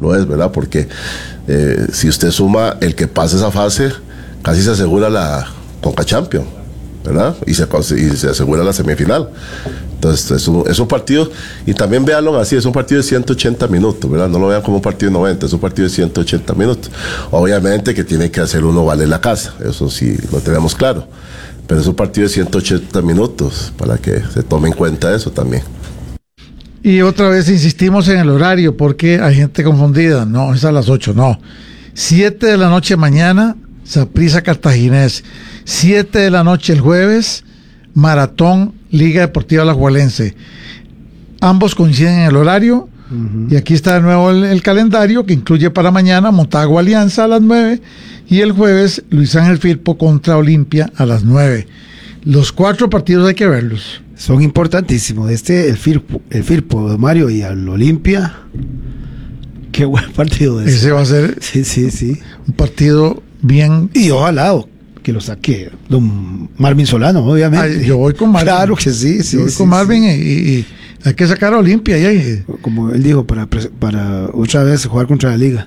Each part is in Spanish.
¿verdad? Porque si usted suma el que pase esa fase, casi se asegura la Conca Champions, ¿verdad? Y se asegura la semifinal. Entonces es un partido, y también véanlo así, es un partido de 180 minutos, ¿verdad? No lo vean como un partido de 90, es un partido de 180 minutos. Obviamente que tiene que hacer uno valer la casa, eso sí lo tenemos claro, pero es un partido de 180 minutos, para que se tome en cuenta eso también. Y otra vez insistimos en el horario, porque hay gente confundida. No, es a las 8, no. 7 de la noche mañana, Saprissa Cartaginés. 7 de la noche el jueves, Maratón Liga Deportiva Alajuelense. Ambos coinciden en el horario. Y aquí está de nuevo el calendario, que incluye para mañana Motagua Alianza a las 9 y el jueves Luis Ángel Firpo contra Olimpia a las 9. Los 4 partidos hay que verlos. Son importantísimos. El Firpo, Mario, y al Olimpia. Qué buen partido ese. Ese va a ser sí. un partido bien. Y ojalá que lo saque don Marvin Solano, obviamente. Yo voy con Marvin. Claro que sí. Yo voy con Marvin y hay que sacar a Olimpia. Como él dijo, para otra vez jugar contra la Liga.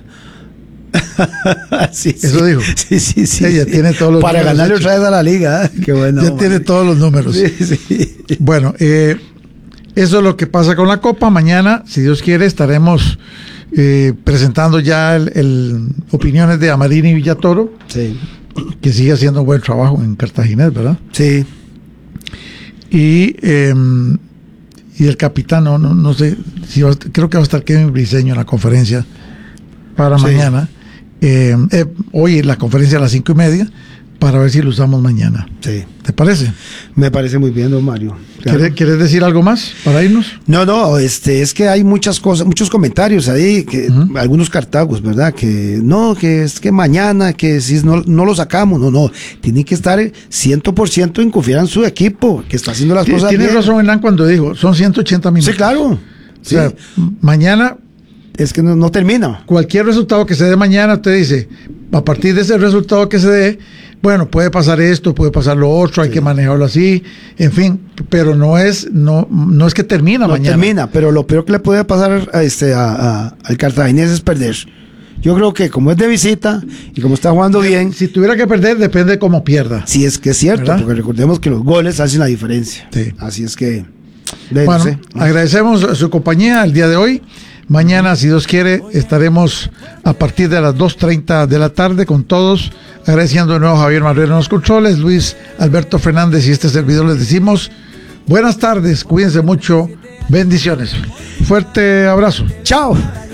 Eso dijo. Sí. Ella tiene todos los para números. Ganarle otra vez a la Liga. Qué bueno. Ya tiene todos los números. Sí. Bueno, eso es lo que pasa con la Copa. Mañana, si Dios quiere, estaremos presentando ya opiniones de Amarini y Villatoro. Sí. Que sigue haciendo un buen trabajo en Cartaginés, ¿verdad? Sí. Y el capitán, no sé, creo que va a estar Kevin Briseño en la conferencia para mañana. Hoy la conferencia a las 5:30, para ver si lo usamos mañana. Sí. ¿Te parece? Me parece muy bien, don Mario. Claro. ¿Quieres decir algo más para irnos? No, es que hay muchas cosas, muchos comentarios ahí, que algunos cartagos, ¿verdad? Que es que mañana, que si no lo sacamos, no, tiene que estar 100% en confiar en su equipo, que está haciendo las cosas bien. Tiene razón Hernán cuando dijo, son 180 minutos. Sí, claro. O sea, mañana... Es que no termina. Cualquier resultado que se dé mañana, usted dice, a partir de ese resultado que se dé, bueno, puede pasar esto, puede pasar lo otro, hay que manejarlo así, en fin, pero no es que termina mañana. No termina, pero lo peor que le puede pasar al Cartaginés es perder. Yo creo que como es de visita y como está jugando bien... Si tuviera que perder, depende de cómo pierda. Sí, es que es cierto, ¿verdad? Porque recordemos que los goles hacen la diferencia. Sí. Así es que... Bueno, agradecemos su compañía el día de hoy. Mañana, si Dios quiere, estaremos a partir de las 2:30 de la tarde con todos, agradeciendo de nuevo a Javier Marrero en los controles, Luis Alberto Fernández y este servidor les decimos buenas tardes, cuídense mucho, bendiciones, fuerte abrazo. Chao.